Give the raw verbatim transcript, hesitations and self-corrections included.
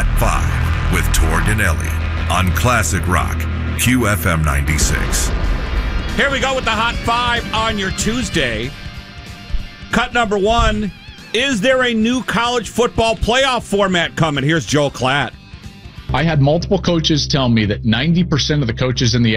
Hot Five with Tor Danelli on Classic Rock, Q F M ninety-six. Here we go with the Hot Five on your Tuesday. Cut number one. Is there a new college football playoff format coming? Here's Joel Klatt. I had multiple coaches tell me that ninety percent of the coaches in the